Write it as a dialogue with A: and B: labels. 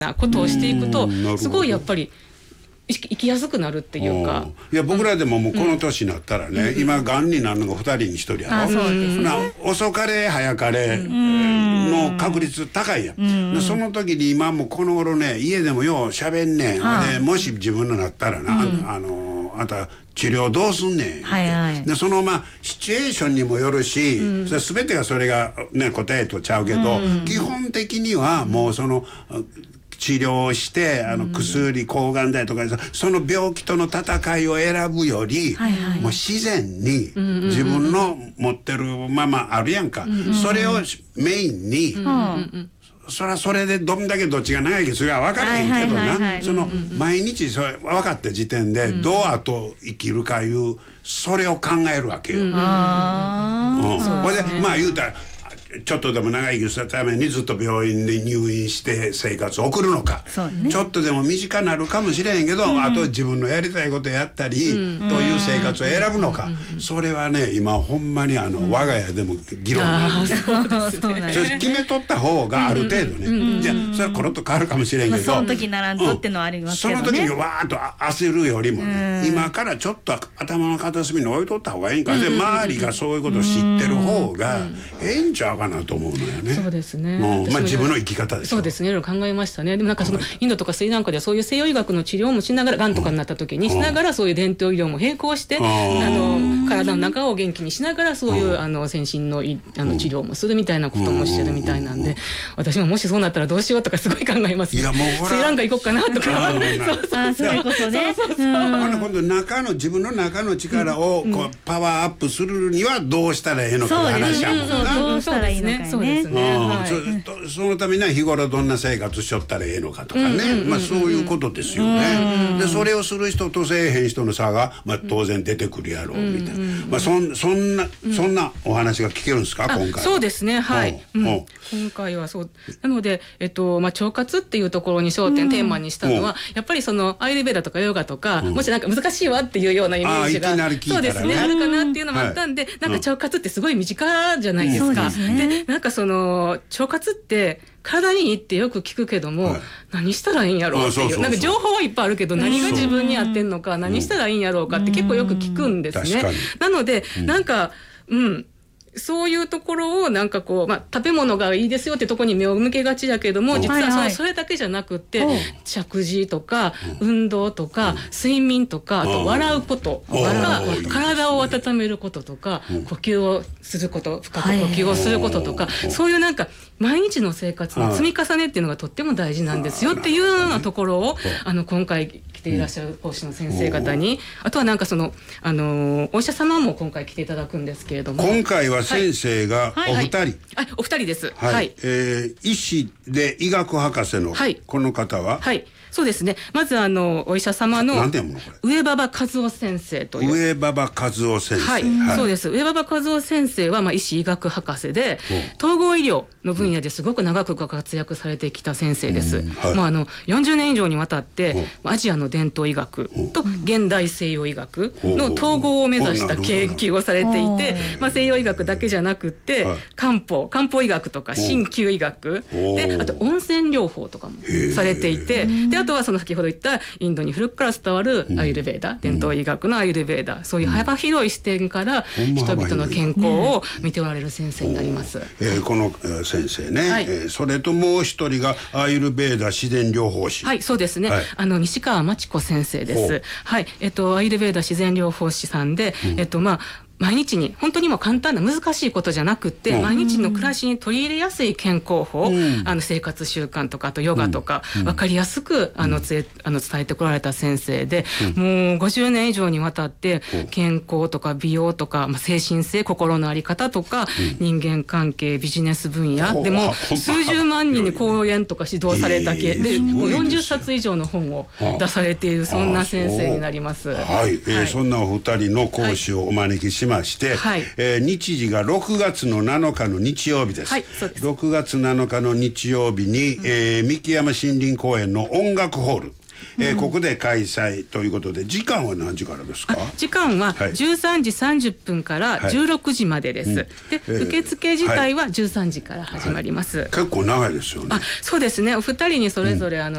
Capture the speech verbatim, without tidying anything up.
A: なことをしていくとすごいやっぱり生きやすくなるっていうか。
B: いや僕らでももうこの年になったらね、うん、今がんになるのがふたりにひとりやろ。そうですね、な遅かれ早かれの確率高いやん、うん、その時に今もこの頃ね家でもようしゃべんねん、ね、もし自分のなったらな、うん、あのあんた治療どうすんねん、はいはい、でそのまあシチュエーションにもよるし、うん、それ全てがそれが、ね、答えとちゃうけど、うん、基本的にはもうその治療してあの薬、抗がん剤とかその病気との戦いを選ぶより、はいはい、もう自然に自分の持ってるままあるやんか、うんうん、それをメインに、うんうん、それはそれでどんだけどっちが長生きするか分からへんけどな、その毎日それ分かった時点でどう後生きるかいうそれを考えるわけよ。うん、ああ、それでまあ言うたらちょっとでも長生きするためにずっと病院で入院して生活を送るのか、ね、ちょっとでも短くなるかもしれへんけど、うん、あと自分のやりたいことやったり、うん、という生活を選ぶのか、うん、それはね今ほんまにあの、うん、我が家でも議論なんで、ね、それ決めとった方がある程度ね、うん、じゃあそれはコロッと変わるかもしれんけど、
C: まあ、その時ならんとってのはありますけどね、うん、その時にわーっと焦るよりもね、うん、今からちょっと頭の片隅に置いとった方がいいんか、うん、で周りがそういうことを知ってる方がええんちゃうかなと思うのよね。
A: そうですね。
B: もうまあ自分の生き方です。
A: そうですね。いろいろ考えましたね。でもなんかそのインドとかスリランカではそういう西洋医学の治療もしながら、がんとかになった時にしながらそういう伝統医療も並行して、あの体の中を元気にしながらそういうあの先進のいあの治療もするみたいなこともしてるみたいなんで、私ももしそうなったらどうしようとかすごい考えます。いやもうスリランカ行こうかなとか。
C: あ、そういうことね。
B: そうそうそう。あの今度中の自分の中の力をこうパワーアップするにはどうしたらええのか話やもんな。
C: どうしたらいいのかね。そうですね。
B: そ, そのためには日頃どんな生活しとったらええのかとかね、まあそういうことですよね。でそれをする人とせえへん人の差が、まあ、当然出てくるやろうみたいな、まあ、そ, そんなそんなお話が聞けるんですか今回。
A: そうですね、はい、うん、今回はそうなので、えっとまあ、腸活っていうところに焦点、テーマにしたのはやっぱりそのアイルベーダとかヨガとか、もしなんか難しいわっていうようなイメージがそうですねあるかなっていうのもあったんで、なんか腸活ってすごい身近じゃないですか。でなんかその腸活って体にいいってよく聞くけども、はい、何したらいいんやろうっていう、なんか情報はいっぱいあるけど何が自分に合ってんのか、何したらいいんやろうかって結構よく聞くんですね。なので、うん、なんかうんそういうところをなんかこう、まあ、食べ物がいいですよってところに目を向けがちだけども、実は そ,、はいはい、それだけじゃなくって食事とか運動とか睡眠とか、あと笑うこととか体を温めることとか呼吸をすること、深く呼吸をすることとか、そういうなんか毎日の生活の積み重ねっていうのがとっても大事なんですよっていうようなところをあの今回来ていらっしゃる講師の先生方に、あとはなんかそのあのお医者様も今回来ていただくんですけれども、
B: 今回は先生がお二人、はいはい
A: はい、お二人です。
B: はい、はい、えー、医師で医学博士のこの方は、
A: はい、そうですね。まずあのお医者様の上馬場和夫先生という。
B: 上馬場和夫先生。
A: はい、はい、そうです。上馬場和夫先生はまあ医師医学博士で、統合医療の分野ですごく長くご活躍されてきた先生です。うん、はい、まああのよんじゅうねん以上にわたってアジアの伝統医学と現代西洋医学の統合を目指した研究をされていて、まあ西洋医学だけじゃなくって、はい、漢方漢方医学とか鍼灸医学で、あと温泉療法とかもされていて、であとはその先ほど言ったインドに古くから伝わるアイルベーダ、うん、伝統医学のアイルベーダ、そういう幅広い視点から人々の健康を見ておられる先生になります。うん、
B: えー、この先生ね、はい、えー、それともう一人がアイルベーダ自然療法士。
A: はい、そうですね、はい、あの西川真知子先生です。はい、えっとアイルベーダ自然療法士さんで、うん、えっとまあ毎日に本当にも簡単な難しいことじゃなくって、うん、毎日の暮らしに取り入れやすい健康法、うん、あの生活習慣とかあとヨガとか、うん、分かりやすくあのつえあの伝えてこられた先生で、うん、もうごじゅうねん以上にわたって健康とか美容とか、まあ、精神性心の在り方とか、うん、人間関係ビジネス分野でも数十万人に講演とか指導されたけでもうよんじゅっさつ以上の本を出されているそんな先生になります。
B: はい、えーはい、そんなお二人の講師をお招きしまして、はい、えー、日時がろくがつのなのかの日曜日です。はい、そうです。ろくがつなのかの日曜日に、うん、えー、三木山森林公園の音楽ホール、 えー、ここで開催ということで、時間は何時からですか？
A: 時間はじゅうさんじさんじゅっぷんからじゅうろくじまでです、はい、で、うん、受付自体はじゅうさんじから始まります、
B: はいはい、結構長いですよね。
A: あ、そうですね。お二人にそれぞれ、うん、あの